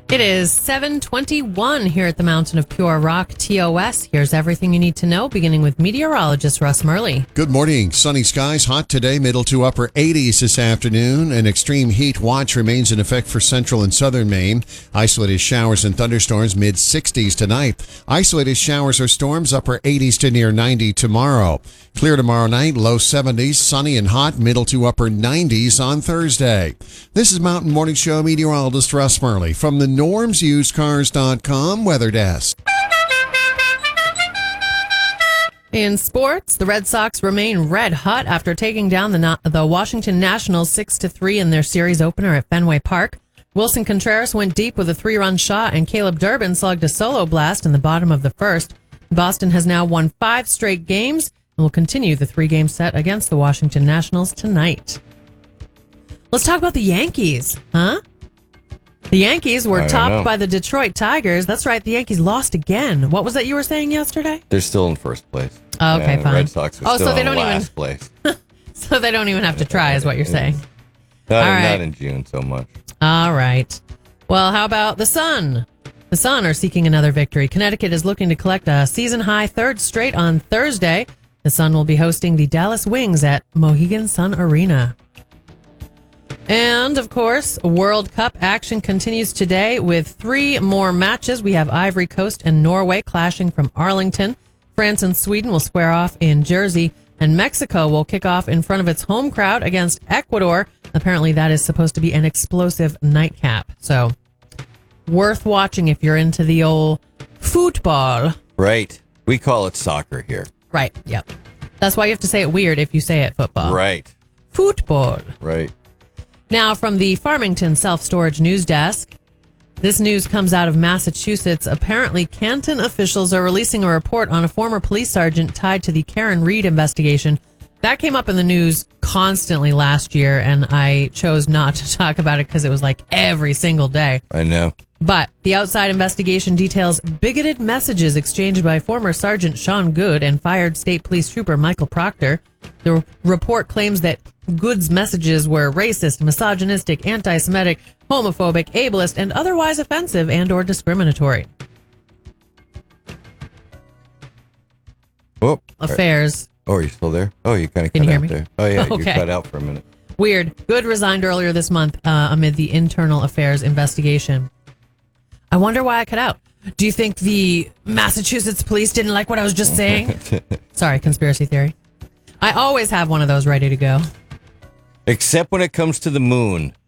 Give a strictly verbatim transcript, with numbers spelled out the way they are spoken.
It is seven twenty-one here at the Mountain of Pure Rock, T O S. Here's everything you need to know, beginning with meteorologist Russ Murley. Good morning. Sunny skies, hot today, middle to upper eighties this afternoon. An extreme heat watch remains in effect for central and southern Maine. Isolated showers and thunderstorms, mid sixties tonight. Isolated showers or storms, upper eighties to near ninety tomorrow. Clear tomorrow night, low seventies, sunny and hot, middle to upper nineties on Thursday. This is Mountain Morning Show meteorologist Russ Murley from the norms used cars dot com weather desk. In sports, the Red Sox remain red hot after taking down the the Washington Nationals six to three in their series opener at Fenway Park. Wilson Contreras went deep with a three-run shot, and Caleb Durbin slugged a solo blast in the bottom of the first. Boston has now won five straight games and will continue the three-game set against the Washington Nationals tonight. Let's talk about the Yankees, huh? The Yankees were topped know. by the Detroit Tigers. That's right, the Yankees lost again. What was that you were saying yesterday? They're still in first place. Oh, okay, and fine. The Red Sox are oh, still so they in don't last even, place. So they don't even have to try, is what you're saying. Not, All right. not in June so much. All right. Well, how about the Sun? The Sun are seeking another victory. Connecticut is looking to collect a season-high third straight on Thursday. The Sun will be hosting the Dallas Wings at Mohegan Sun Arena. And, of course, World Cup action continues today with three more matches. We have Ivory Coast and Norway clashing from Arlington. France and Sweden will square off in Jersey. And Mexico will kick off in front of its home crowd against Ecuador. Apparently, that is supposed to be an explosive nightcap. So, worth watching if you're into the old football. Right. We call it soccer here. Right. Yep. That's why you have to say it weird if you say it football. Right. Football. Right. Now, from the Farmington Self-Storage News Desk, this news comes out of Massachusetts. Apparently, Canton officials are releasing a report on a former police sergeant tied to the Karen Reed investigation. That came up in the news constantly last year, and I chose not to talk about it because it was like every single day. I know. But the outside investigation details bigoted messages exchanged by former Sergeant Sean Good and fired State Police Trooper Michael Proctor. The report claims that Good's messages were racist, misogynistic, anti-Semitic, homophobic, ableist, and otherwise offensive and or discriminatory. Oh, Affairs. Oh, are you still there? Oh, you kind of Can cut you hear out me? there. Oh, yeah, Okay. you cut out for a minute. Weird. Good resigned earlier this month uh, amid the internal affairs investigation. I wonder why I cut out. Do you think the Massachusetts police didn't like what I was just saying? Sorry, conspiracy theory. I always have one of those ready to go. Except when it comes to the moon.